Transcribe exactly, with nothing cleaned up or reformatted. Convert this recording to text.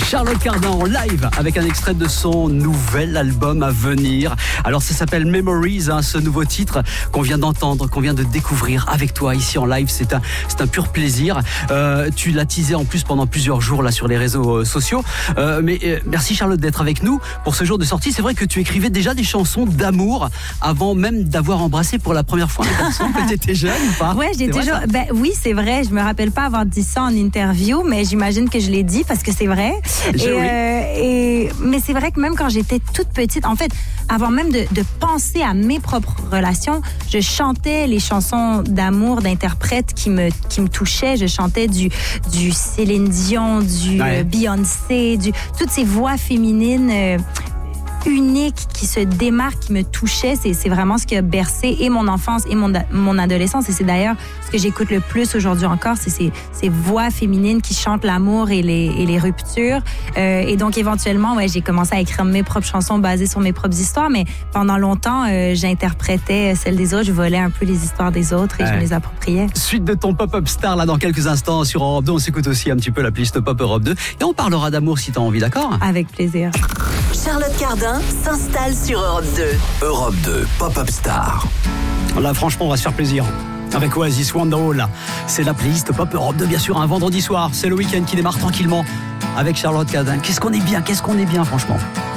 Charlotte Cardin en live avec un extrait de son nouvel album à venir. Alors ça s'appelle Memories, hein, ce nouveau titre qu'on vient d'entendre, qu'on vient de découvrir avec toi ici en live. C'est un, c'est un pur plaisir. Euh, tu l'as teasé en plus pendant plusieurs jours là sur les réseaux euh, sociaux. Euh, mais euh, merci Charlotte d'être avec nous pour ce jour de sortie. C'est vrai que tu écrivais déjà des chansons d'amour avant même d'avoir embrassé pour la première fois un garçon que tu étais jeune ou pas? Ouais, j'ai toujours. Ben oui, c'est vrai. Je me rappelle pas avoir dit ça en interview, mais j'imagine que je l'ai dit parce que c'est vrai. Et, euh, et mais c'est vrai que même quand j'étais toute petite, en fait, avant même de, de penser à mes propres relations, je chantais les chansons d'amour d'interprètes qui me qui me touchaient. Je chantais du du Céline Dion, du ouais. Beyoncé, du toutes ces voix féminines. Euh, unique, qui se démarque, qui me touchait. C'est, c'est vraiment ce qui a bercé et mon enfance et mon, mon adolescence. Et c'est d'ailleurs ce que j'écoute le plus aujourd'hui encore, c'est ces, ces voix féminines qui chantent l'amour et les, et les ruptures. Euh, et donc, éventuellement, ouais, j'ai commencé à écrire mes propres chansons basées sur mes propres histoires, mais pendant longtemps, euh, j'interprétais celles des autres. Je volais un peu les histoires des autres et ouais. je me les appropriais. Suite de ton Pop-Up Star, là, dans quelques instants sur Europe deux, on s'écoute aussi un petit peu la playlist Pop Europe deux. Et on parlera d'amour si t'as envie, d'accord? Avec plaisir. Charlotte Cardin s'installe sur Europe deux. Europe deux, Pop-Up Star. Là, franchement, on va se faire plaisir. Avec Oasis, Wonderwall. C'est la playlist Pop Europe deux, bien sûr, un vendredi soir. C'est le week-end qui démarre tranquillement avec Charlotte Cardin. Qu'est-ce qu'on est bien, qu'est-ce qu'on est bien, franchement.